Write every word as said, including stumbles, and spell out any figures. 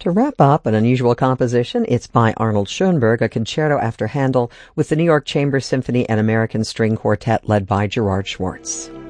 To wrap up an unusual composition, it's by Arnold Schoenberg, a concerto after Handel with the New York Chamber Symphony and American String Quartet led by Gerard Schwartz.